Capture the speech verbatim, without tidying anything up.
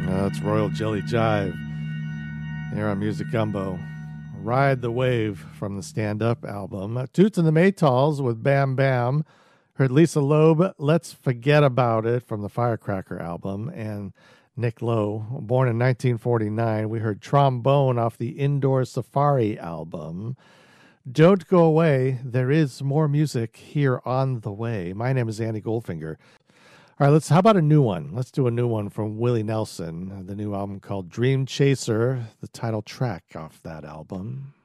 That's Royal Jelly Jive here on Music Gumbo. Ride the Wave from the Stand Up album. Toots and the Maytals with Bam Bam. Heard Lisa Loeb, Let's Forget About It from the Firecracker album. And Nick Lowe, born in nineteen forty-nine. We heard Trombone off the Indoor Safari album. Don't go away. There is more music here on the way. My name is Andy Goldfinger. All right, let's. How about a new one? Let's do a new one from Willie Nelson, the new album called Dream Chaser, the title track off that album.